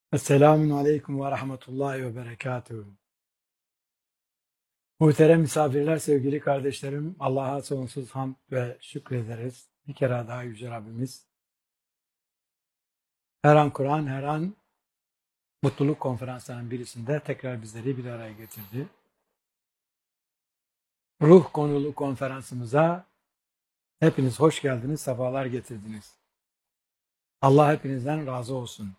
Esselamun Aleyküm ve Rahmetullahi ve Berekatuhu. Muhterem misafirler, sevgili kardeşlerim, Allah'a sonsuz hamd ve şükrederiz. Bir kere daha Yüce Rabbimiz her an Kur'an, her an mutluluk konferanslarının birisinde tekrar bizleri bir araya getirdi. Ruh konulu konferansımıza hepiniz hoş geldiniz, sefalar getirdiniz. Allah hepinizden razı olsun.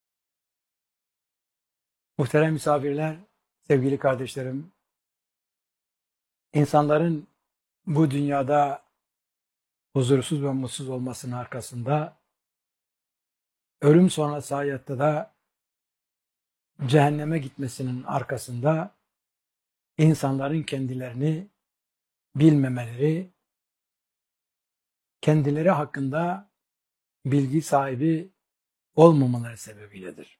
Muhterem misafirler, sevgili kardeşlerim, insanların bu dünyada huzursuz ve mutsuz olmasının arkasında, ölüm sonrası hayatta da cehenneme gitmesinin arkasında insanların kendilerini bilmemeleri, kendileri hakkında bilgi sahibi olmamaları sebebiyledir.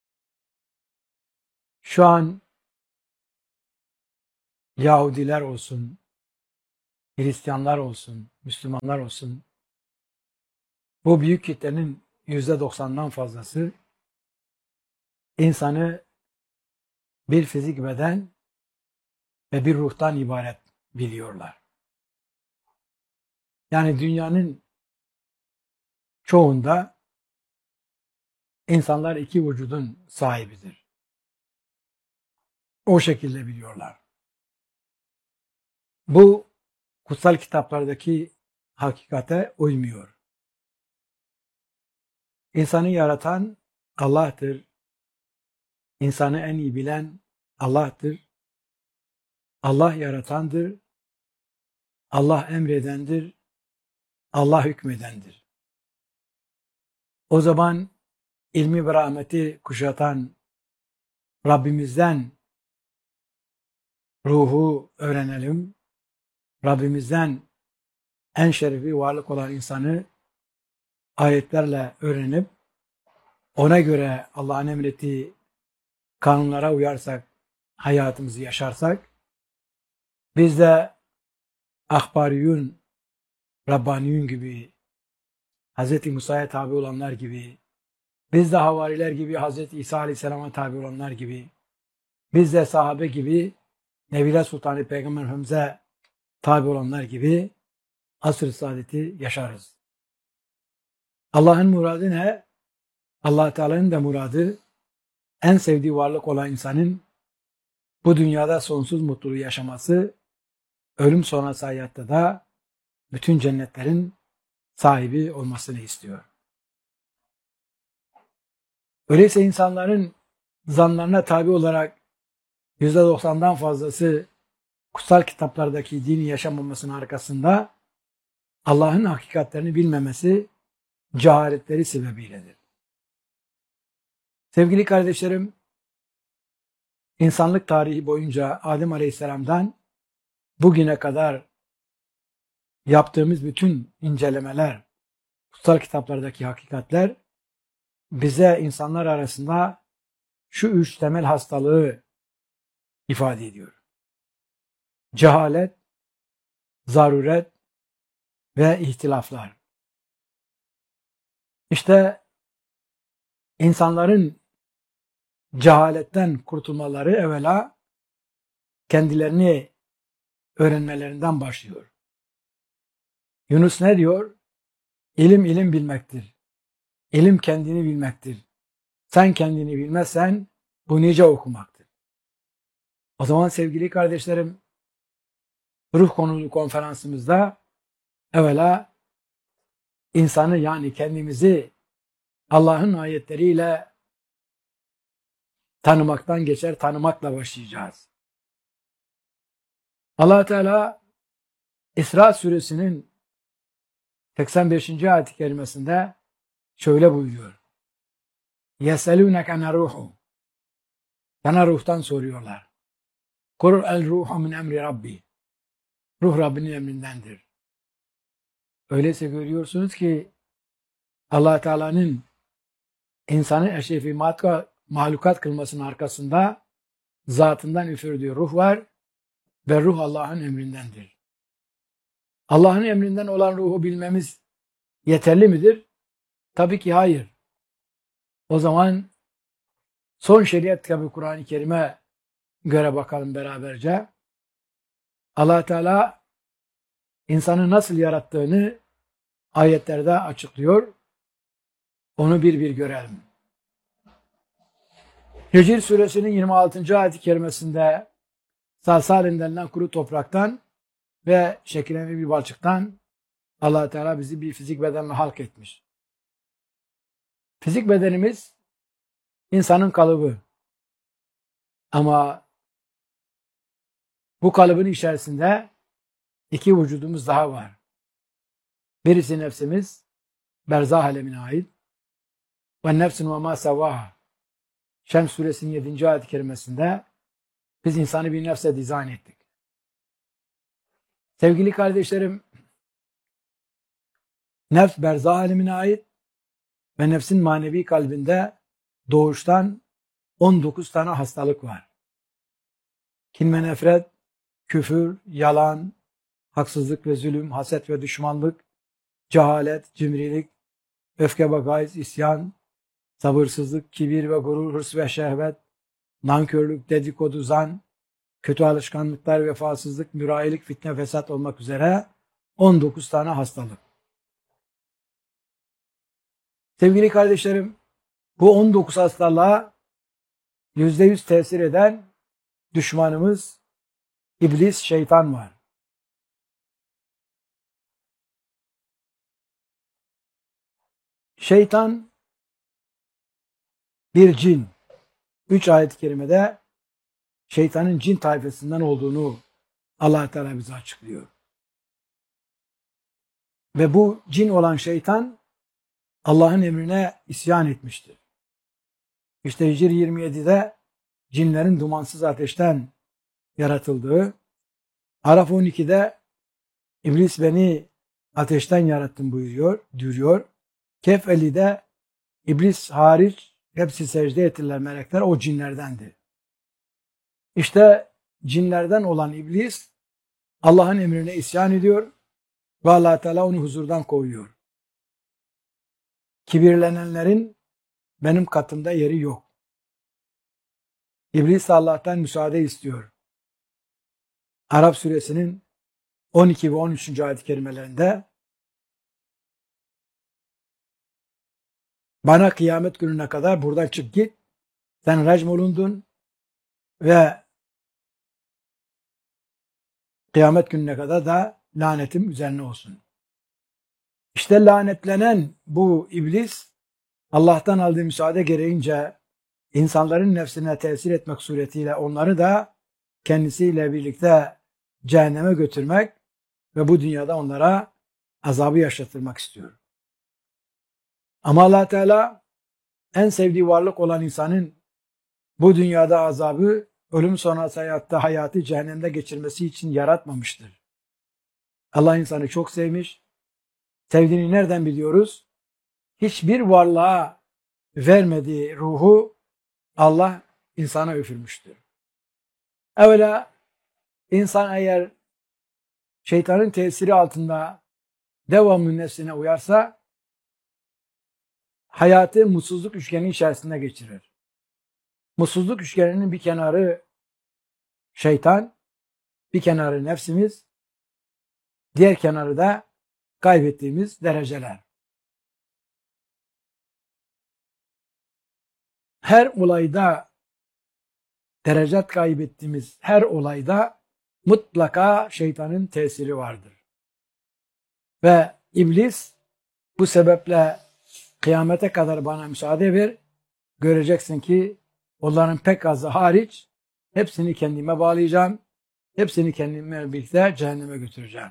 Şu an Yahudiler olsun, Hristiyanlar olsun, Müslümanlar olsun, bu büyük kitlenin %90'dan fazlası insanı bir fizik beden ve bir ruhtan ibaret biliyorlar. Yani dünyanın çoğunda insanlar iki vücudun sahibidir. O şekilde biliyorlar. Bu kutsal kitaplardaki hakikate uymuyor. İnsanı yaratan Allah'tır. İnsanı en iyi bilen Allah'tır. Allah yaratandır. Allah emredendir. Allah hükmedendir. O zaman ilmi ve rahmeti kuşatan Rabbimizden ruhu öğrenelim. Rabbimizden en şerefi varlık olan insanı ayetlerle öğrenip ona göre Allah'ın emrettiği kanunlara uyarsak, hayatımızı yaşarsak, biz de ahbariyun, Rabbaniyun gibi, Hz. Musa'ya tabi olanlar gibi, biz de havariler gibi, Hz. İsa Aleyhisselam'a tabi olanlar gibi, biz de sahabe gibi, Nebiler Sultanı Peygamber Efendimiz'e tabi olanlar gibi asr-ı saadeti yaşarız. Allah'ın muradı ne? Allah Teala'nın da muradı, en sevdiği varlık olan insanın bu dünyada sonsuz mutluluğu yaşaması, ölüm sonrası hayatta da bütün cennetlerin sahibi olmasını istiyor. Öyleyse insanların zanlarına tabi olarak %90'dan fazlası kutsal kitaplardaki dini yaşamamasının arkasında Allah'ın hakikatlerini bilmemesi, cehaletleri sebebiyledir. Sevgili kardeşlerim, insanlık tarihi boyunca Adem Aleyhisselam'dan bugüne kadar yaptığımız bütün incelemeler, kutsal kitaplardaki hakikatler bize insanlar arasında şu üç temel hastalığı ifade ediyor. Cehalet, zaruret ve ihtilaflar. İşte insanların cehaletten kurtulmaları evvela kendilerini öğrenmelerinden başlıyor. Yunus ne diyor? İlim ilim bilmektir. İlim kendini bilmektir. Sen kendini bilmezsen bu nice okumaktır. O zaman sevgili kardeşlerim, ruh konulu konferansımızda evvela insanı, yani kendimizi Allah'ın ayetleriyle tanımaktan geçer, tanımakla başlayacağız. Allah Teala İsra suresinin 85. ayet-i kerimesinde şöyle buyuruyor. يَسَلُونَكَ نَرُوحُ Sana ruhtan soruyorlar. قُرْ الْرُوحُ مِنْ اَمْرِ رَبِّي Ruh Rabbinin emrindendir. Öyleyse görüyorsunuz ki Allah Teala'nın insanı eşrefi mahlukat kılmasının arkasında zatından üfürdüğü ruh var ve ruh Allah'ın emrindendir. Allah'ın emrinden olan ruhu bilmemiz yeterli midir? Tabii ki hayır. O zaman Son şeriat kitabı Kur'an-ı Kerim'e göre bakalım beraberce. Allah Teala insanı nasıl yarattığını ayetlerde açıklıyor. Onu bir bir görelim. Hicr suresinin 26. ayet-i kerimesinde salsalin denilen kuru topraktan ve şekillenen bir balçıktan Allah Teala bizi bir fizik bedenle halk etmiş. Fizik bedenimiz insanın kalıbı. Ama bu kalıbın içerisinde iki vücudumuz daha var. Birisi nefsimiz, berzah alemine ait. Ve nefsin ve ma sevvaha. Şems suresinin 7. ayet-i kerimesinde biz insanı bir nefse dizayn ettik. Sevgili kardeşlerim, nefs berzah alemine ait ve nefsin manevi kalbinde doğuştan 19 tane hastalık var. Kin ve nefret, küfür, yalan, haksızlık ve zulüm, haset ve düşmanlık, cehalet, cimrilik, öfke ve gayz, isyan, sabırsızlık, kibir ve gurur, hırs ve şehvet, nankörlük, dedikodu, zan, kötü alışkanlıklar, vefasızlık, mürayilik, fitne, fesat olmak üzere 19 tane hastalık. Sevgili kardeşlerim, bu 19 hastalığa %100 tesir eden düşmanımız iblis, şeytan var. Şeytan bir cin. 3 ayet-i kerimede şeytanın cin tayfasından olduğunu Allah Teala bize açıklıyor. Ve bu cin olan şeytan Allah'ın emrine isyan etmiştir. İşte Hicr 27'de cinlerin dumansız ateşten yaratıldığı, Araf 12'de iblis beni ateşten yarattım diyor. Kehf 50'de iblis hariç hepsi secde ettiler melekler, o cinlerdendi. İşte cinlerden olan iblis Allah'ın emrine isyan ediyor ve Allah Teala onu huzurdan kovuyor. Kibirlenenlerin benim katımda yeri yok. İblis Allah'tan müsaade istiyor. Arap suresinin 12 ve 13. ayet-i kerimelerinde bana kıyamet gününe kadar buradan çık git, sen recm olundun ve kıyamet gününe kadar da lanetim üzerine olsun. İşte lanetlenen bu iblis Allah'tan aldığı müsaade gereğince insanların nefsine tesir etmek suretiyle onları da kendisiyle birlikte cehenneme götürmek ve bu dünyada onlara azabı yaşatırmak istiyor. Ama Allah Teala en sevdiği varlık olan insanın bu dünyada azabı, ölüm sonrası hayatı cehennemde geçirmesi için yaratmamıştır. Allah insanı çok sevmiş. Sevdiğini nereden biliyoruz? Hiçbir varlığa vermediği ruhu Allah insana üfürmüştür. Evvela insan eğer şeytanın tesiri altında devamlı nefsine uyarsa hayatı mutsuzluk üçgeni içerisinde geçirir. Mutsuzluk üçgeninin bir kenarı şeytan, bir kenarı nefsimiz, diğer kenarı da kaybettiğimiz dereceler. Her olayda, derecat kaybettiğimiz her olayda mutlaka şeytanın tesiri vardır. Ve iblis bu sebeple kıyamete kadar bana müsaade ver, göreceksin ki onların pek azı hariç hepsini kendime bağlayacağım, hepsini kendimle birlikte cehenneme götüreceğim.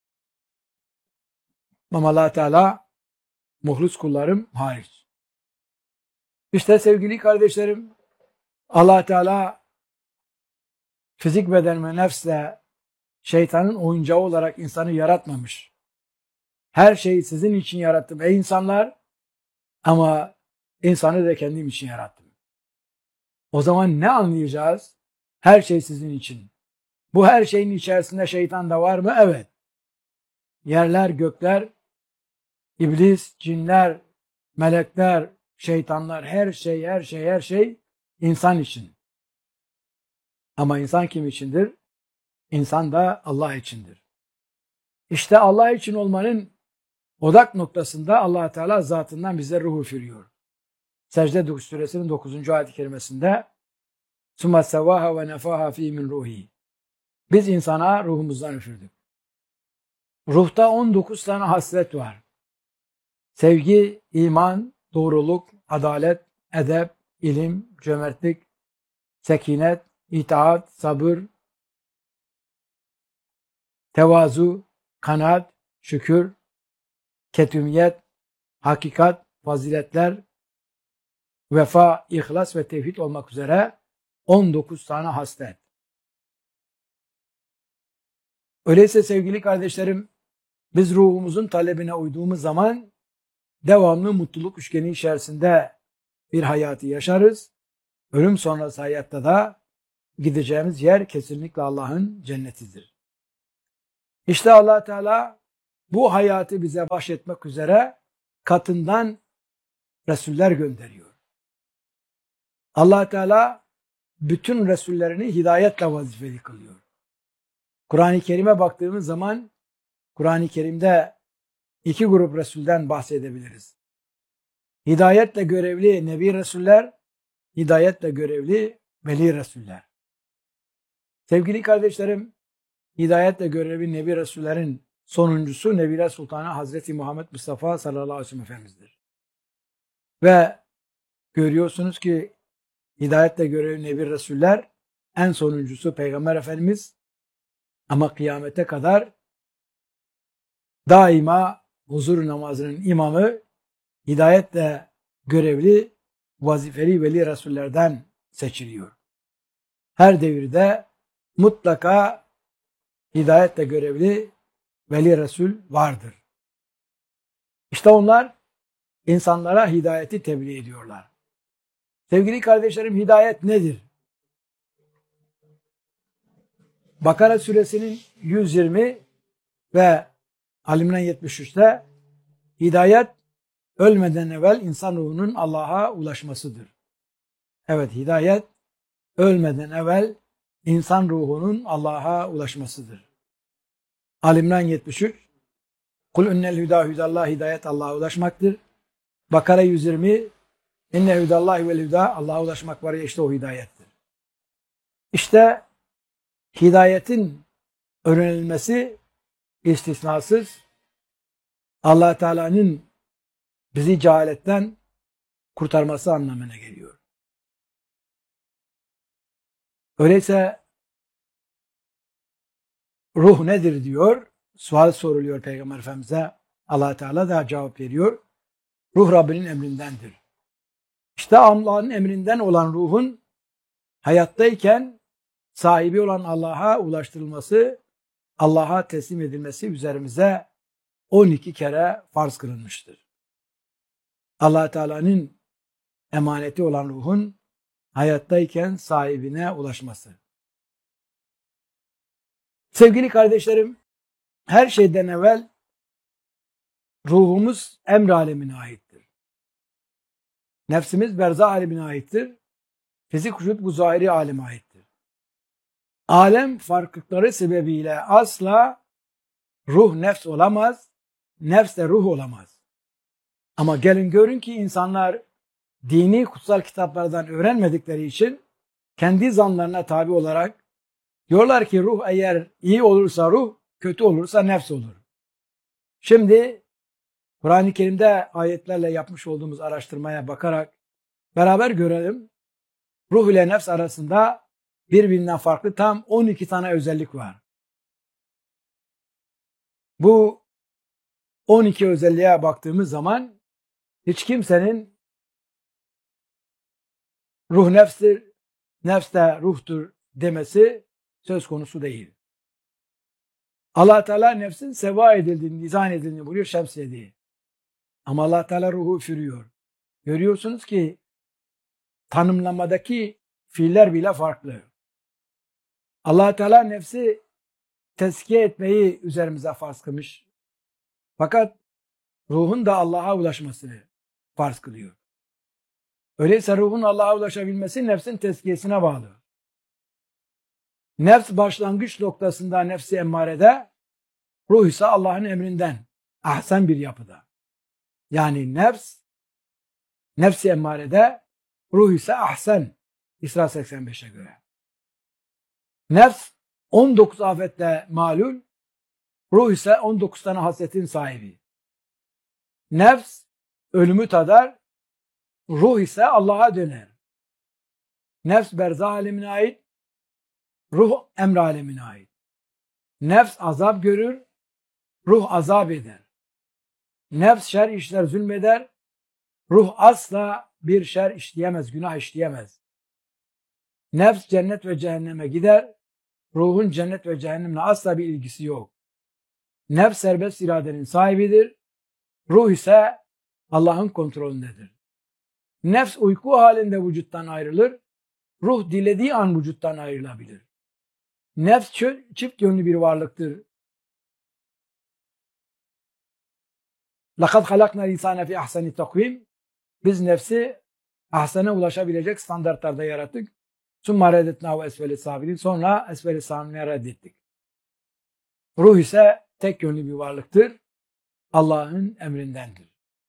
Ama Allah Teala muhlis kullarım hariç. İşte sevgili kardeşlerim, Allah Teala fizik beden ve nefsle şeytanın oyuncağı olarak insanı yaratmamış. Her şeyi sizin için yarattım ey insanlar, ama insanı da kendim için yarattım. O zaman ne anlayacağız? Her şey sizin için. Bu her şeyin içerisinde şeytan da var mı? Evet. Yerler, gökler, iblis, cinler, melekler, şeytanlar, her şey insan için. Ama insan kim içindir? İnsan da Allah içindir. İşte Allah için olmanın odak noktasında Allah Teala zatından bize ruh üfürüyor. Secde suresinin 9. ayet-i kerimesinde ثُمَّ سَوَّاهَا وَنَفَاهَا ف۪ي مِنْ رُوحِهِ Biz insana ruhumuzdan üfürdük. Ruhta 19 tane haslet var. Sevgi, iman, doğruluk, adalet, edep, ilim, cömertlik, sekinet, itaat, sabır, tevazu, kanaat, şükür, ketümiyet, hakikat, faziletler, vefa, ihlas ve tevhid olmak üzere 19 tane haslet. Öyleyse sevgili kardeşlerim, biz ruhumuzun talebine uyduğumuz zaman devamlı mutluluk üçgeni içerisinde bir hayatı yaşarız. Ölüm sonrası hayatta da gideceğimiz yer kesinlikle Allah'ın cennetidir. İşte Allah Teala bu hayatı bize bahşetmek üzere katından Resuller gönderiyor. Allah Teala bütün Resullerini hidayetle vazifeli kılıyor. Kur'an-ı Kerim'e baktığımız zaman Kur'an-ı Kerim'de iki grup Resul'den bahsedebiliriz. Hidayetle görevli Nebi Resuller, hidayetle görevli Veli Resuller. Sevgili kardeşlerim, hidayetle görevli Nebi Resullerin sonuncusu Nebiler Sultanı Hazreti Muhammed Mustafa sallallahu aleyhi ve sellem Efendimiz'dir. Ve görüyorsunuz ki hidayetle görevli Nebi Resuller en sonuncusu Peygamber Efendimiz ama kıyamete kadar daima huzur namazının imamı hidayetle görevli vazifeli veli Resullerden seçiliyor. Her devirde mutlaka hidayetle görevli veli Resul vardır. İşte onlar insanlara hidayeti tebliğ ediyorlar. Sevgili kardeşlerim, hidayet nedir? Bakara suresinin 120 ve Ali-İmran 73'te hidayet ölmeden evvel insan ruhunun Allah'a ulaşmasıdır. Evet, hidayet ölmeden evvel insan ruhunun Allah'a ulaşmasıdır. Ali-İmran 73 Kul innel hüdâ hüdallah, hidayet Allah'a ulaşmaktır. Bakara 120 İnne hüdallahi vel hüdâ, Allah'a ulaşmak var ya, işte o hidayettir. İşte hidayetin öğrenilmesi istisnasız Allah Teala'nın bizi cehaletten kurtarması anlamına geliyor. Öyleyse ruh nedir diyor, sual soruluyor Peygamber Efendimiz'e, Allah Teala da cevap veriyor. Ruh Rabbinin emrindendir. İşte Allah'ın emrinden olan ruhun hayattayken sahibi olan Allah'a ulaştırılması, Allah'a teslim edilmesi üzerimize 12 kere farz kılınmıştır. Allah Teala'nın emaneti olan ruhun hayattayken sahibine ulaşması. Sevgili kardeşlerim, her şeyden evvel ruhumuz emr alemine aittir. Nefsimiz berzah alemine aittir. Fizik vücut bu zahiri aleme aittir. Alem farklılıkları sebebiyle asla ruh nefs olamaz, nefs de ruh olamaz. Ama gelin görün ki insanlar dini kutsal kitaplardan öğrenmedikleri için kendi zanlarına tabi olarak diyorlar ki ruh eğer iyi olursa ruh, kötü olursa nefs olur. Şimdi Kur'an-ı Kerim'de ayetlerle yapmış olduğumuz araştırmaya bakarak beraber görelim. Ruh ile nefs arasında birbirinden farklı tam 12 tane özellik var. Bu 12 özelliğe baktığımız zaman hiç kimsenin ruh nefstir, nefs de ruhtur demesi söz konusu değil. Allah Teala nefsin seva edildiğini, dizayn edildiğini buyuruyor, şemsiye diye. Ama Allah Teala ruhu üfürüyor. Görüyorsunuz ki tanımlamadaki fiiller bile farklı. Allah Teala nefsi tezkiye etmeyi üzerimize farz kılmış. Fakat ruhun da Allah'a ulaşmasını farz kılıyor. Öyleyse ruhun Allah'a ulaşabilmesi nefsin tezkiyesine bağlı. Nefs başlangıç noktasında nefsi emmarede, ruh ise Allah'ın emrinden ahsen bir yapıda. Yani nefsi emmarede, ruh ise ahsen. İsra 85'e göre. Nefs 19 afetle malul, ruh ise 19 tane hasletin sahibi. Nefs ölümü tadar, ruh ise Allah'a döner. Nefs berzah alemine ait, ruh emr alemine ait. Nefs azap görür, ruh azap eder. Nefs şer işler, zulmeder, ruh asla bir şer işleyemez, günah işleyemez. Nefs cennet ve cehenneme gider, ruhun cennet ve cehennemle asla bir ilgisi yok. Nefs serbest iradenin sahibidir, ruh ise Allah'ın kontrolündedir. Nefs uyku halinde vücuttan ayrılır, ruh dilediği an vücuttan ayrılabilir. Nefs çift yönlü bir varlıktır. لَقَدْ خَلَقْنَا الْاِنْسَانَ فِي اَحْسَنِ تَقْوِيمٍ Biz nefsi ahsene ulaşabilecek standartlarda yarattık. ثُمَّ رَدَّتْنَاهُ اَسْفَلِ سَافِلِينَ Sonra esfel-i safiline reddettik. Ruh ise tek yönlü bir varlıktır. Allah'ın emrindendir.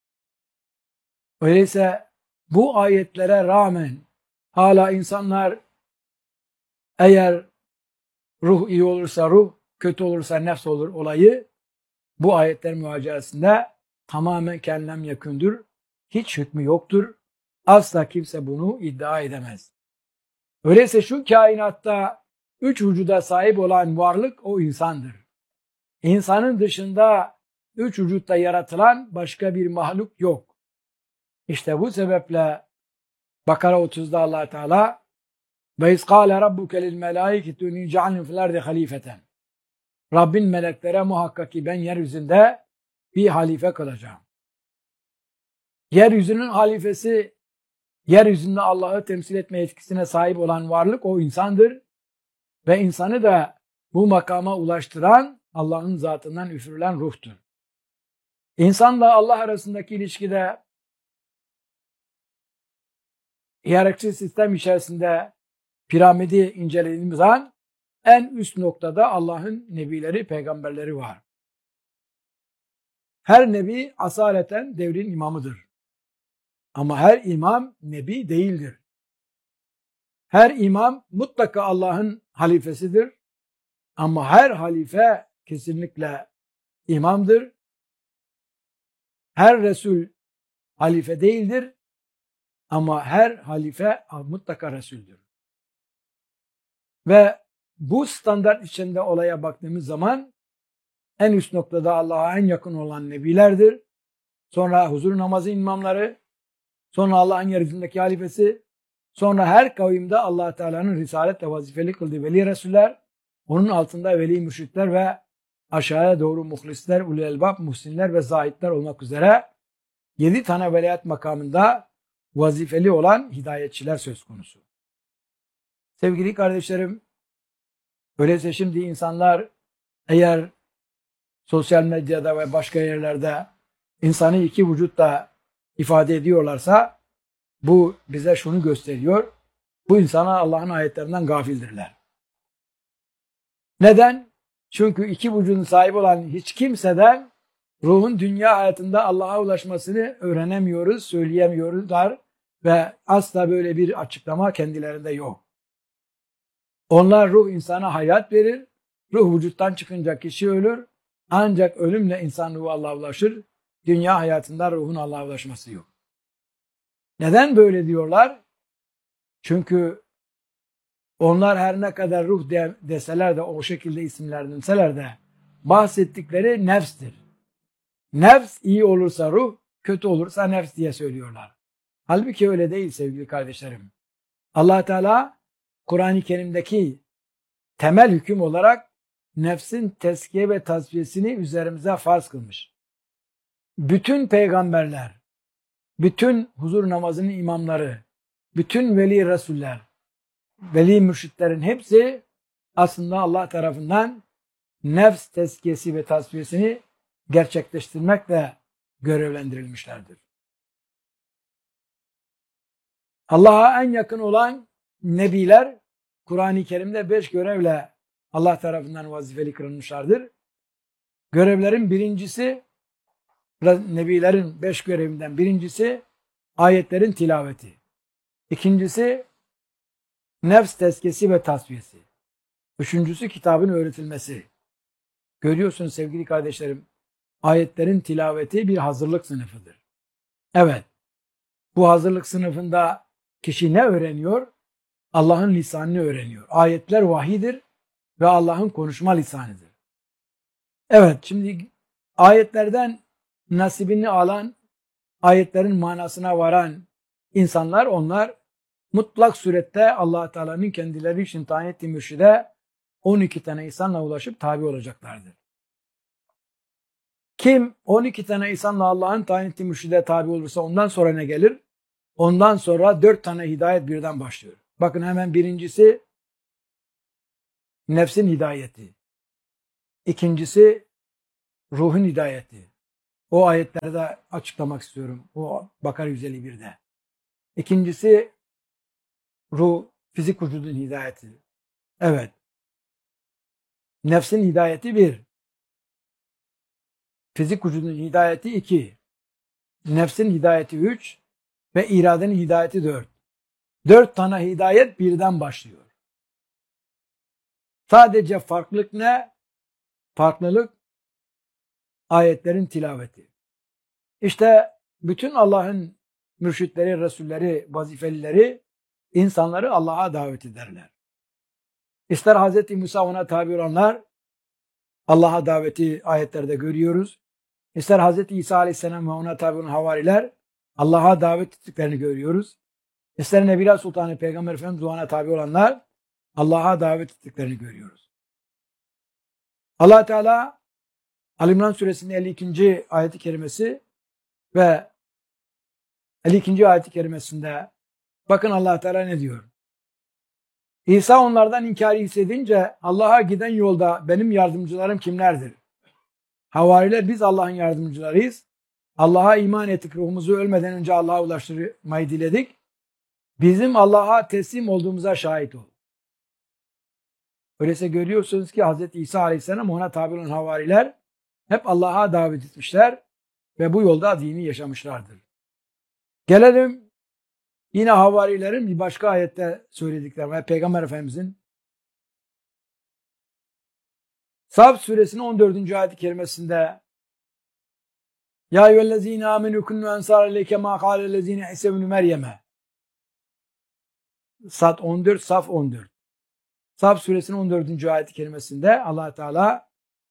Öyleyse bu ayetlere rağmen hala insanlar eğer ruh iyi olursa ruh, kötü olursa nefs olur olayı bu ayetler mücadelesinde tamamen kellem yakündür. Hiç hükmü yoktur. Asla kimse bunu iddia edemez. Öyleyse şu kainatta 3 vücuda sahip olan varlık o insandır. İnsanın dışında 3 vücutta yaratılan başka bir mahluk yok. İşte bu sebeple Bakara 30'da Allah Teala ve izkâle rabbuke lil melâiketi inni cealni fil ardi halifeten. Rabbin meleklere muhakkak ki ben yeryüzünde bir halife kılacağım. Yeryüzünün halifesi, yeryüzünde Allah'ı temsil etme yetkisine sahip olan varlık o insandır. Ve insanı da bu makama ulaştıran Allah'ın zatından üfürülen ruhtur. İnsanla Allah arasındaki ilişkide hiyerarşi sistem içerisinde piramidi incelediğimiz an en üst noktada Allah'ın nebileri, peygamberleri var. Her nebi asaleten devrin imamıdır. Ama her imam nebi değildir. Her imam mutlaka Allah'ın halifesidir. Ama her halife kesinlikle imamdır. Her Resul halife değildir. Ama her halife mutlaka Resul'dür. Ve bu standart içinde olaya baktığımız zaman en üst noktada Allah'a en yakın olan nebilerdir. Sonra huzur namazı imamları, sonra Allah'ın yeryüzündeki halifesi, sonra her kavimde Allah Teala'nın risaletle vazifeli kıldığı veli Resuller, onun altında veli mürşitler ve aşağıya doğru muhlisler, ulul elbab, muhsinler ve zahitler olmak üzere 7 tane velayet makamında vazifeli olan hidayetçiler söz konusu. Sevgili kardeşlerim, öyleyse şimdi insanlar eğer sosyal medyada ve başka yerlerde insanı 2 vücutta ifade ediyorlarsa bu bize şunu gösteriyor. Bu insanlar Allah'ın ayetlerinden gafildirler. Neden? Çünkü 2 vücudun sahibi olan hiç kimseden ruhun dünya hayatında Allah'a ulaşmasını öğrenemiyoruz, söyleyemiyoruzlar ve asla böyle bir açıklama kendilerinde yok. Onlar ruh insana hayat verir, ruh vücuttan çıkınca kişi ölür, ancak ölümle insan ruhu Allah'a ulaşır, dünya hayatında ruhun Allah'a ulaşması yok. Neden böyle diyorlar? Çünkü onlar her ne kadar ruh deseler de o şekilde isimlendirseler de bahsettikleri nefstir. Nefs iyi olursa ruh, kötü olursa nefs diye söylüyorlar. Halbuki öyle değil sevgili kardeşlerim. Allah Teala Kur'an-ı Kerim'deki temel hüküm olarak nefsin tezkiye ve tasfiyesini üzerimize farz kılmış. Bütün peygamberler, bütün huzur namazının imamları, bütün veli resuller, veli mürşitlerin hepsi aslında Allah tarafından nefs tezkiyesi ve tasfiyesini gerçekleştirmekle görevlendirilmişlerdir. Allah'a en yakın olan nebiler Kur'an-ı Kerim'de 5 görevle Allah tarafından vazifeli kılınmışlardır. Görevlerin birincisi, nebilerin 5 görevinden birincisi ayetlerin tilaveti. İkincisi nefs tezkiyesi ve tasfiyesi. Üçüncüsü kitabın öğretilmesi. Görüyorsunuz sevgili kardeşlerim, ayetlerin tilaveti bir hazırlık sınıfıdır. Evet, bu hazırlık sınıfında kişi ne öğreniyor? Allah'ın lisanını öğreniyor. Ayetler vahidir ve Allah'ın konuşma lisanıdır. Evet, şimdi ayetlerden nasibini alan, ayetlerin manasına varan insanlar, onlar mutlak surette Allah Teala'nın kendileri için tayin ettiği mürşide 12 tane insanla ulaşıp tabi olacaklardır. Kim 12 tane insanla Allah'ın tayin ettiği mürşide tabi olursa ondan sonra ne gelir? Ondan sonra 4 tane hidayet birden başlıyor. Bakın hemen birincisi nefsin hidayeti. İkincisi ruhun hidayeti. O ayetleri de açıklamak istiyorum. O Bakara 151'de. İkincisi ruh, fizik vücudun hidayeti. Evet. Nefsin hidayeti 1. Fizik vücudun hidayeti 2. Nefsin hidayeti 3. Ve iradenin hidayeti 4. 4 tane hidayet birden başlıyor. Sadece farklılık ne? Farklılık ayetlerin tilaveti. İşte bütün Allah'ın mürşitleri, resulleri, vazifelileri insanları Allah'a davet ederler. İster Hz. Musa ona tabi olanlar Allah'a daveti ayetlerde görüyoruz. İster Hz. İsa Aleyhisselam ve ona tabi olan havariler Allah'a davet ettiklerini görüyoruz. İster Nebiler Sultanı Peygamber Efendimiz ona tabi olanlar Allah'a davet ettiklerini görüyoruz. Allah Teala Ali İmran suresinin 52. ayeti kerimesi ve 52. ayeti kerimesinde bakın Allah Teala ne diyor? İsa onlardan inkarı hissedince Allah'a giden yolda benim yardımcılarım kimlerdir? Havariler biz Allah'ın yardımcılarıyız. Allah'a iman ettik, ruhumuzu ölmeden önce Allah'a ulaştırmayı diledik. Bizim Allah'a teslim olduğumuza şahit ol. Öyleyse görüyorsunuz ki Hz. İsa Aleyhisselam ona tabi olan havariler hep Allah'a davet etmişler ve bu yolda dini yaşamışlardır. Gelelim yine havarilerin bir başka ayette söyledikleri ve Peygamber Efendimizin Saf suresinin 14. ayet-i kerimesinde Ya eyyühellezine amenu kunnu ensar aleyke ma kâlellezine İsa ibn Meryem'e Saf 14, Saf 14. Saf suresinin 14. ayet-i kerimesinde Allah Teala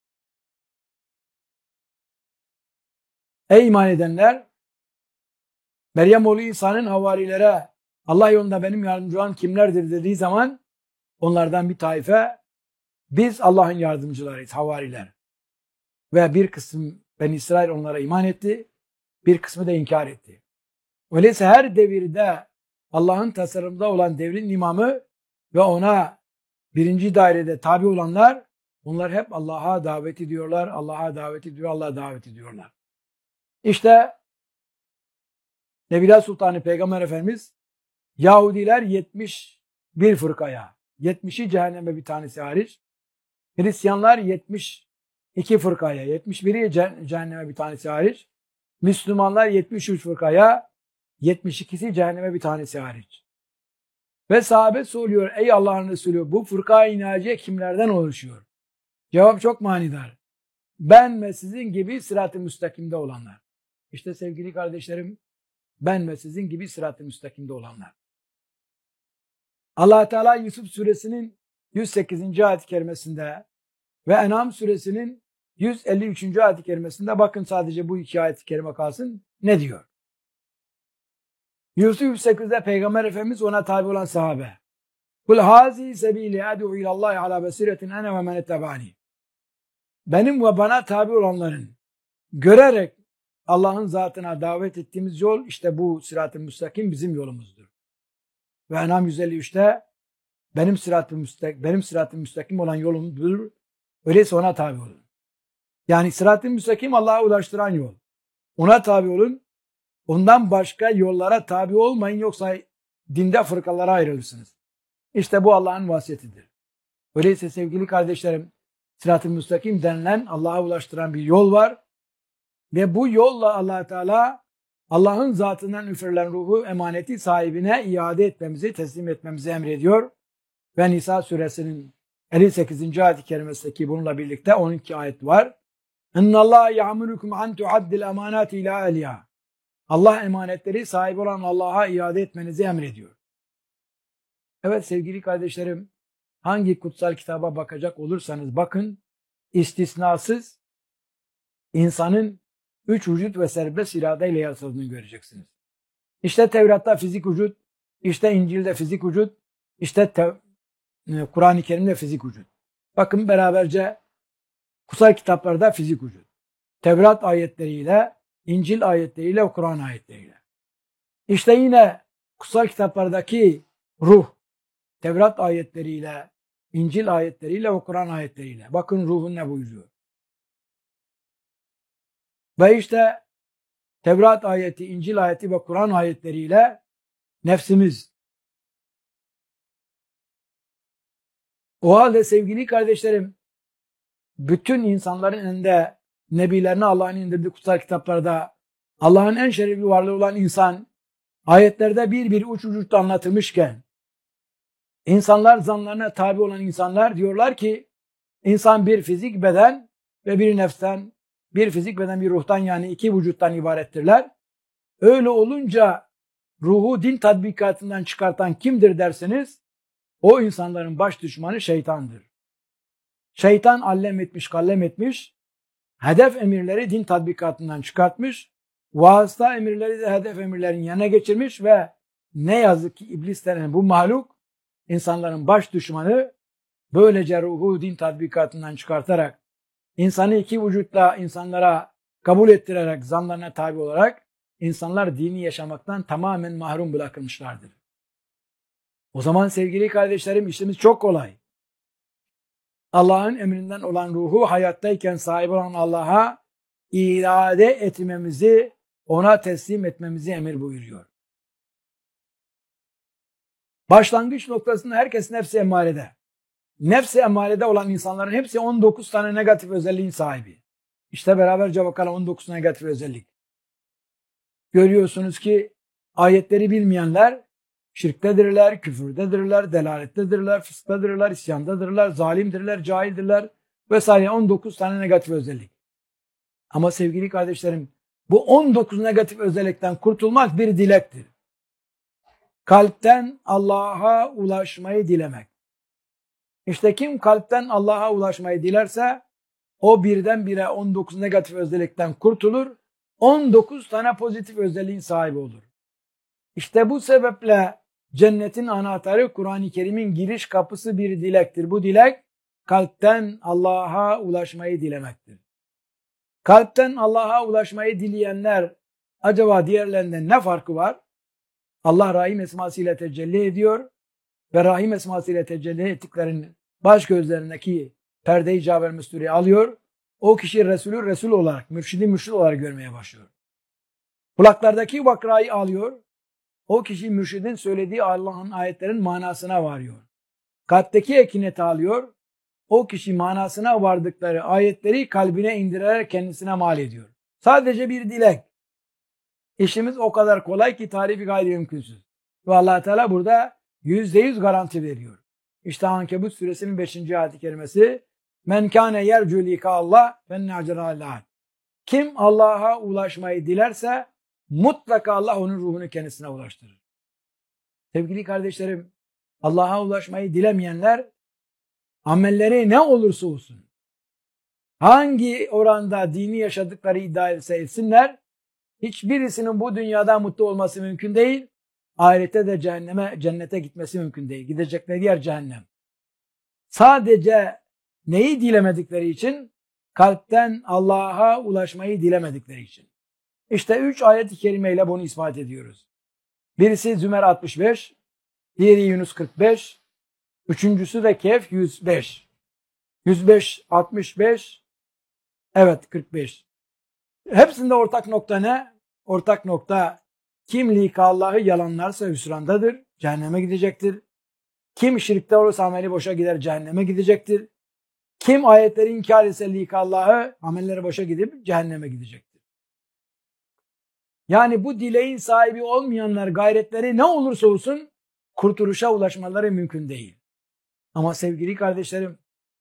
Ey iman edenler Meryem oğlu İsa'nın havarilere Allah yolunda benim yardımcı olan kimlerdir dediği zaman onlardan bir taife biz Allah'ın yardımcılarıyız, havariler. Ve bir kısım Beni İsrail onlara iman etti, bir kısmı da inkar etti. Öyleyse her devirde Allah'ın tasarımda olan devrin imamı ve ona birinci dairede tabi olanlar onlar hep Allah'a davet ediyorlar, Allah'a davet ediyor, Allah'a davet ediyorlar. İşte Nebiler Sultanı Peygamber Efendimiz Yahudiler 71 fırkaya, 70'i cehenneme bir tanesi hariç, Hristiyanlar 72 fırkaya, 71'i cehenneme bir tanesi hariç, Müslümanlar 73 fırkaya, 72'si cehenneme bir tanesi hariç. Ve sahabe soruyor, ey Allah'ın Resulü bu fırka-i naciye kimlerden oluşuyor? Cevap çok manidar. Ben ve sizin gibi sırat-ı müstakimde olanlar. İşte sevgili kardeşlerim, ben ve sizin gibi sırat-ı müstakimde olanlar. Allah Teala Yusuf suresinin 108. ayet-i kerimesinde ve En'am suresinin 153. ayet-i kerimesinde bakın sadece bu iki ayet-i kerime kalsın. Ne diyor? Yusuf 108'de Peygamber Efendimiz ona tabi olan sahabe. Kul hazi sebili ed'u ilallahi ala basiretin ene ve men ettebani. Benim ve bana tabi olanların görerek Allah'ın zatına davet ettiğimiz yol işte bu sırat-ı müstakim bizim yolumuzdur. Ve En'am 153'te benim sırat-ı müstakim olan yolumdur. Öyleyse ona tabi olun. Yani sırat-ı müstakim Allah'a ulaştıran yol. Ona tabi olun. Ondan başka yollara tabi olmayın yoksa dinde fırkalara ayrılırsınız. İşte bu Allah'ın vasiyetidir. Öyleyse sevgili kardeşlerim, Sırat-ı Müstakim denilen Allah'a ulaştıran bir yol var. Ve bu yolla Allah Teala Allah'ın zatından üfürülen ruhu emaneti sahibine iade etmemizi, teslim etmemizi emrediyor. Ve Nisa suresinin 58. ayet-i kerimesindeki bununla birlikte 12 ayet var. اِنَّ اللّٰهَ يَعْمُرُكُمْ عَنْ تُعَدِّ الْاَمَانَاتِ اِلَى اَهْلِهَا. Allah emanetleri sahibi olan Allah'a iade etmenizi emrediyor. Evet sevgili kardeşlerim, hangi kutsal kitaba bakacak olursanız bakın, istisnasız insanın 3 vücut ve serbest iradeyle yaratıldığını göreceksiniz. İşte Tevrat'ta fizik vücut, işte İncil'de fizik vücut, işte Kur'an-ı Kerim'de fizik vücut. Bakın beraberce kutsal kitaplarda fizik vücut. Tevrat ayetleriyle, İncil ayetleriyle, Kur'an ayetleriyle. İşte yine kutsal kitaplardaki ruh, Tevrat ayetleriyle, İncil ayetleriyle ve Kur'an ayetleriyle. Bakın ruhun ne buyuruyor. Ve işte Tevrat ayeti, İncil ayeti ve Kur'an ayetleriyle nefsimiz. O halde sevgili kardeşlerim, bütün insanların önünde nebilerine Allah'ın indirdiği kutsal kitaplarda Allah'ın en şerefli varlığı olan insan ayetlerde bir uç ucutta anlatılmışken insanlar zanlarına tabi olan insanlar diyorlar ki insan bir fizik beden ve bir nefsten, bir fizik beden bir ruhtan yani iki vücuttan ibarettirler. Öyle olunca ruhu din tatbikatından çıkartan kimdir derseniz o insanların baş düşmanı şeytandır. Şeytan allem etmiş, kallem etmiş, hedef emirleri din tatbikatından çıkartmış, vasıta emirleri de hedef emirlerin yanına geçirmiş ve ne yazık ki iblis denen bu mahluk insanların baş düşmanı, böylece ruhu din tatbikatından çıkartarak insanı iki vücutla insanlara kabul ettirerek zanlarına tabi olarak insanlar dini yaşamaktan tamamen mahrum bırakılmışlardır. O zaman sevgili kardeşlerim işimiz çok kolay. Allah'ın emrinden olan ruhu hayattayken sahip olan Allah'a irade etmemizi, ona teslim etmemizi emir buyuruyor. Başlangıç noktasında herkes nefs-i emmarede. Nefs-i emmarede olan insanların hepsi 19 tane negatif özelliğin sahibi. İşte beraberce bakalım 19 negatif özellik. Görüyorsunuz ki ayetleri bilmeyenler şirktedirler, küfürdedirler, delalettedirler, fıskadırlar, isyandadırlar, zalimdirler, cahildirler vesaire 19 tane negatif özellik. Ama sevgili kardeşlerim bu 19 negatif özellikten kurtulmak bir dilektir. Kalpten Allah'a ulaşmayı dilemek. İşte kim kalpten Allah'a ulaşmayı dilerse o birdenbire 19 negatif özellikten kurtulur, 19 tane pozitif özelliğin sahibi olur. İşte bu sebeple cennetin anahtarı Kur'an-ı Kerim'in giriş kapısı bir dilektir. Bu dilek kalpten Allah'a ulaşmayı dilemektir. Kalpten Allah'a ulaşmayı dileyenler acaba diğerlerinden ne farkı var? Allah Rahim esmasıyla tecelli ediyor ve Rahim esmasıyla tecelli ettiklerinin baş gözlerindeki perde-i Caber Müstür'i alıyor. O kişi Resulü Resul olarak, mürşidi mürşid olarak görmeye başlıyor. Kulaklardaki vakrayı alıyor. O kişi mürşidin söylediği Allah'ın ayetlerin manasına varıyor. Kalpteki ekineti alıyor. O kişi manasına vardıkları ayetleri kalbine indirerek kendisine mal ediyor. Sadece bir dilek. İşimiz o kadar kolay ki tarifi gayri mümkünsüz. Ve Allah Teala burada %100 garanti veriyor. İşte Ankebut suresinin 5. ayet-i kerimesi Men kâne yercu lika Allah fennâcerâllâh. Kim Allah'a ulaşmayı dilerse mutlaka Allah onun ruhunu kendisine ulaştırır. Sevgili kardeşlerim, Allah'a ulaşmayı dilemeyenler amelleri ne olursa olsun, hangi oranda dini yaşadıkları iddia etse etsinler, hiçbirisinin bu dünyada mutlu olması mümkün değil, ahirette de cennete gitmesi mümkün değil. Gidecekleri yer cehennem. Sadece neyi dilemedikleri için? Kalpten Allah'a ulaşmayı dilemedikleri için. İşte 3 ayet-i kerimeyle bunu ispat ediyoruz. Birisi Zümer 65, diğeri Yunus 45, üçüncüsü de Kehf 105. 105, 65, evet 45. Hepsinde ortak nokta ne? Ortak nokta kim lika Allah'ı yalanlarsa hüsrandadır, cehenneme gidecektir. Kim şirkte olursa ameli boşa gider, cehenneme gidecektir. Kim ayetleri inkar etse lik Allah'ı, amelleri boşa gidip cehenneme gidecektir. Yani bu dileğin sahibi olmayanlar gayretleri ne olursa olsun kurtuluşa ulaşmaları mümkün değil. Ama sevgili kardeşlerim,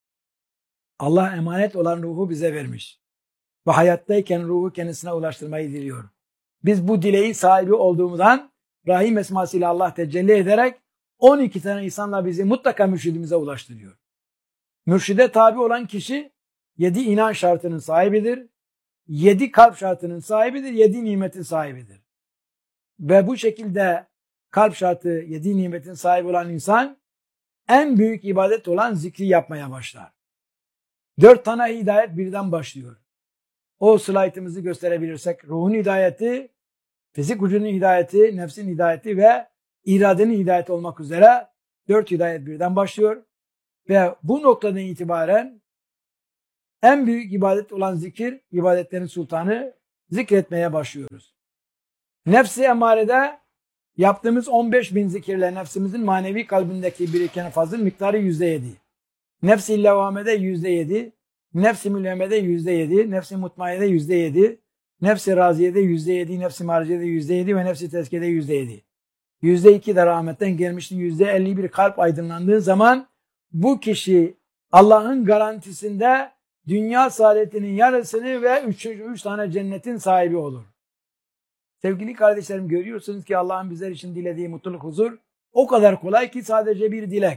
Allah emanet olan ruhu bize vermiş. Ve hayattayken ruhu kendisine ulaştırmayı diliyor. Biz bu dileğin sahibi olduğumuzdan Rahim esmasıyla Allah tecelli ederek 12 tane insanla bizi mutlaka mürşidimize ulaştırıyor. Mürşide tabi olan kişi 7 inan şartının sahibidir. 7 kalp şartının sahibidir. 7 nimetin sahibidir. Ve bu şekilde kalp şartı 7 nimetin sahibi olan insan en büyük ibadet olan zikri yapmaya başlar. 4 tane hidayet birden başlıyor. O slaytımızı gösterebilirsek ruhun hidayeti, fizik vücudun hidayeti, nefsin hidayeti ve iradenin hidayeti olmak üzere 4 hidayet birden başlıyor. Ve bu noktadan itibaren en büyük ibadet olan zikir, ibadetlerin sultanı zikretmeye başlıyoruz. Nefs-i emarede yaptığımız 15.000 zikirle nefsimizin manevi kalbindeki biriken fazıl miktarı %7. Nefs-i levamede %7, nefs-i mülhemede %7, nefs-i mutmainede %7, nefs-i raziyede %7, nefs-i maricede %7 ve nefs-i tezkiyede %7. %2 de rahmetten gelmişti. %51 kalp aydınlandığı zaman bu kişi Allah'ın garantisinde dünya saadetinin yarısını ve 3 tane cennetin sahibi olur. Sevgili kardeşlerim, görüyorsunuz ki Allah'ın bizler için dilediği mutluluk, huzur o kadar kolay ki sadece bir dilek.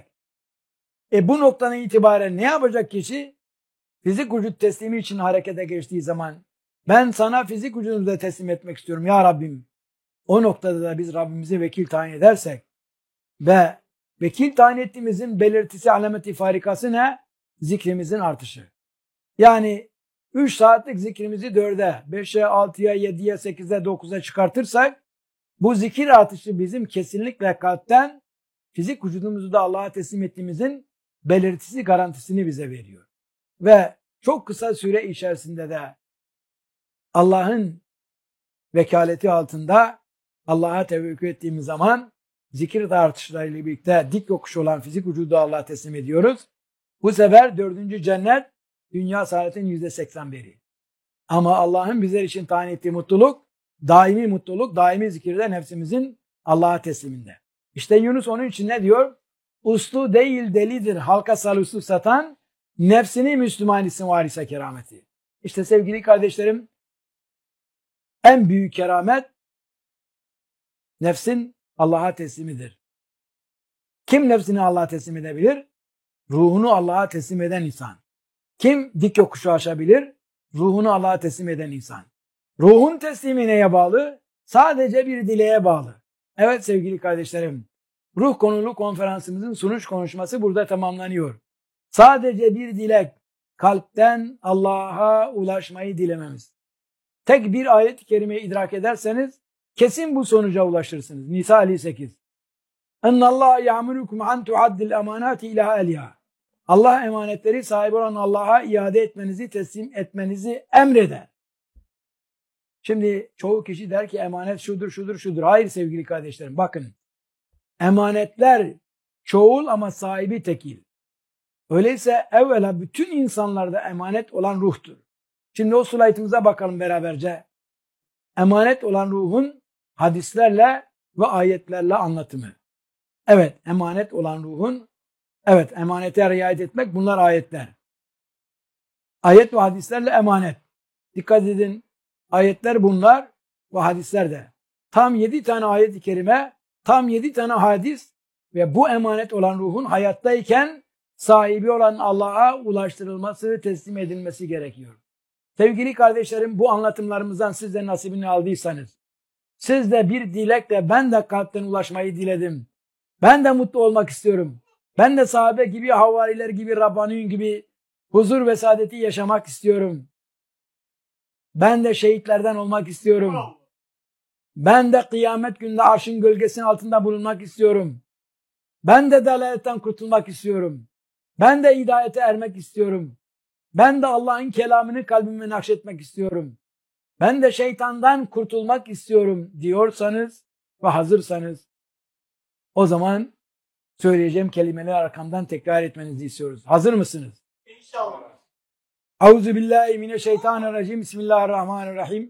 Bu noktadan itibaren ne yapacak kişi? Fizik vücut teslimi için harekete geçtiği zaman ben sana fizik vücudumu da teslim etmek istiyorum ya Rabbim. O noktada da biz Rabbimizi vekil tayin edersek ve vekil tayin ettiğimizin belirtisi, alameti farikası ne? Zikrimizin artışı. Yani 3 saatlik zikrimizi 4'e, 5'e, 6'ya, 7'ye, 8'e, 9'a çıkartırsak bu zikir artışı bizim kesinlikle kalpten fizik vücudumuzu da Allah'a teslim ettiğimizin belirtisi, garantisini bize veriyor. Ve çok kısa süre içerisinde de Allah'ın vekaleti altında Allah'a tevekkül ettiğimiz zaman zikir artışlarıyla birlikte dik yokuş olan fizik vücudu Allah'a teslim ediyoruz. Bu sefer 4. cennet dünya saadetinin %81'i. Ama Allah'ın bizler için tayin ettiği mutluluk, daimi zikirde nefsimizin Allah'a tesliminde. İşte Yunus onun için ne diyor? Uslu değil delidir halka salusu satan, nefsini Müslüman isim varisa kerameti. İşte sevgili kardeşlerim, en büyük keramet nefsin Allah'a teslimidir. Kim nefsini Allah'a teslim edebilir? Ruhunu Allah'a teslim eden insan. Kim dik yokuşu aşabilir? Ruhunu Allah'a teslim eden insan. Ruhun teslimi neye bağlı? Sadece bir dileğe bağlı. Evet sevgili kardeşlerim, ruh konulu konferansımızın sunuş konuşması burada tamamlanıyor. Sadece bir dilek, kalpten Allah'a ulaşmayı dilememiz. Tek bir ayet-i kerimeyi idrak ederseniz kesin bu sonuca ulaşırsınız. Nisa 58. Ennallâhe ya'murukum an tu'addil emanati ila ehliha. Allah emanetleri sahibi olan Allah'a iade etmenizi, teslim etmenizi emreder. Şimdi çoğu kişi der ki emanet şudur. Hayır sevgili kardeşlerim, bakın. Emanetler çoğul ama sahibi tekil. Öyleyse evvela bütün insanlarda emanet olan ruhtur. Şimdi o slaytımıza bakalım beraberce. Emanet olan ruhun hadislerle ve ayetlerle anlatımı. Evet, emanet olan ruhun, evet, emanete riayet etmek, bunlar ayetler. Ayet ve hadislerle emanet. Dikkat edin, ayetler bunlar ve hadisler de. Tam 7 tane ayet-i kerime, tam 7 tane hadis ve bu emanet olan ruhun hayattayken sahibi olan Allah'a ulaştırılması, teslim edilmesi gerekiyor. Sevgili kardeşlerim, bu anlatımlarımızdan siz de nasibini aldıysanız, siz de bir dilekle ben de kalpten ulaşmayı diledim. Ben de mutlu olmak istiyorum. Ben de sahabe gibi, havariler gibi, Rabbaniyun gibi huzur ve saadeti yaşamak istiyorum. Ben de şehitlerden olmak istiyorum. Ben de kıyamet gününde arşın gölgesinin altında bulunmak istiyorum. Ben de dalaletten kurtulmak istiyorum. Ben de hidayete ermek istiyorum. Ben de Allah'ın kelamını kalbime nakşetmek istiyorum. Ben de şeytandan kurtulmak istiyorum diyorsanız ve hazırsanız O zaman söyleyeceğim kelimeleri arkamdan tekrar etmenizi istiyoruz. Hazır mısınız? İnşallah. Euzubillahimineşşeytanirracim. Bismillahirrahmanirrahim.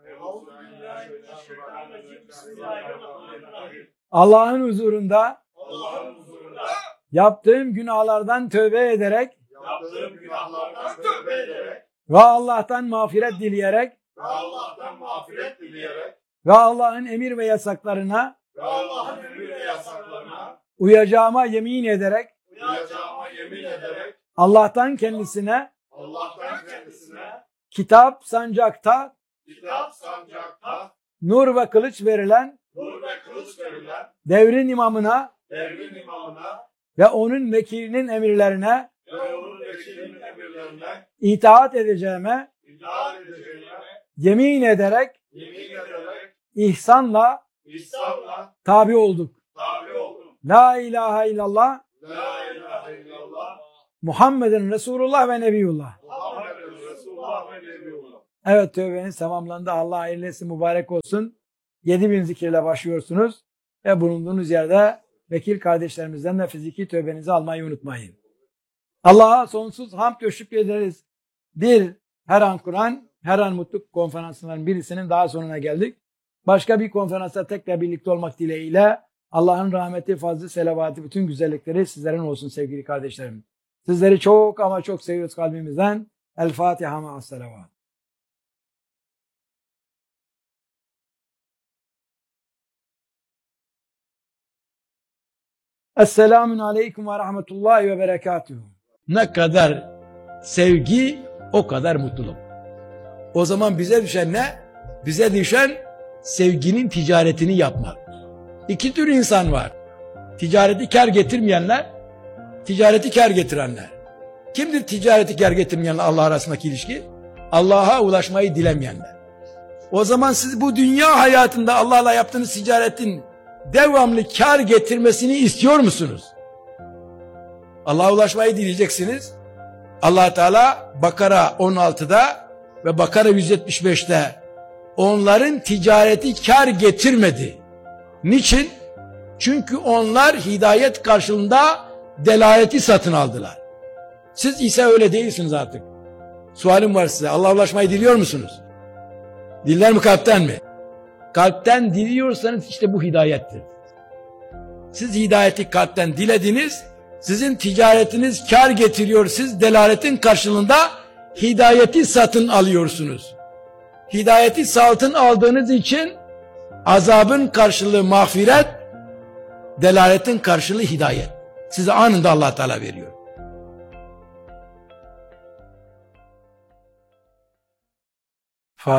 Allah'ın huzurunda yaptığım günahlardan tövbe ederek ve Allah'tan mağfiret dileyerek ve Allah'ın emir ve yasaklarına uyacağıma yemin ederek Allah'tan kendisine kitap sancakta nur ve kılıç verilen devrin imamına ve onun vekilinin emirlerine itaat edeceğime yemin ederek ihsanla tabi olduk. La ilahe illallah Muhammedun Resulullah ve Nebiyullah. Evet, tövbeniz tamamlandı. Allah hayırlı etsin, mübarek olsun. 7000 zikirle başlıyorsunuz ve bulunduğunuz yerde vekil kardeşlerimizden de fiziki tövbenizi almayı unutmayın. Allah'a sonsuz hamd ve şükrederiz. Her an Kur'an, her an Mutlu konferansından birisinin daha sonuna geldik. Başka bir konferansta tekrar birlikte olmak dileğiyle Allah'ın rahmeti, fazlı, selavatı, bütün güzellikleri sizlerin olsun sevgili kardeşlerim. Sizleri çok ama çok seviyoruz kalbimizden. El Fatiha ma'as-selavat. Esselamun aleyküm ve rahmetullahi ve berekatuhu. Ne kadar sevgi, o kadar mutluluk. O zaman bize düşen ne? Bize düşen sevginin ticaretini yapmak. İki tür insan var. Ticareti kar getirmeyenler, ticareti kar getirenler. Kimdir ticareti kar getirmeyenler Allah arasındaki ilişki? Allah'a ulaşmayı dilemeyenler. O zaman siz bu dünya hayatında Allah'la yaptığınız ticaretin devamlı kar getirmesini istiyor musunuz? Allah'a ulaşmayı dileyeceksiniz. Allah Teala Bakara 16'da ve Bakara 175'te onların ticareti kar getirmedi. Niçin? Çünkü onlar hidayet karşılığında delaleti satın aldılar. Siz ise öyle değilsiniz artık. Sualim var size. Allah'a ulaşmayı diliyor musunuz? Diller mi, kalpten mi? Kalpten diliyorsanız işte bu hidayettir. Siz hidayeti kalpten dilediniz, sizin ticaretiniz kar getiriyor, siz delaletin karşılığında hidayeti satın alıyorsunuz. Hidayeti satın aldığınız için azabın karşılığı mağfiret, delaletin karşılığı hidayet. Size anında Allah Teala veriyor.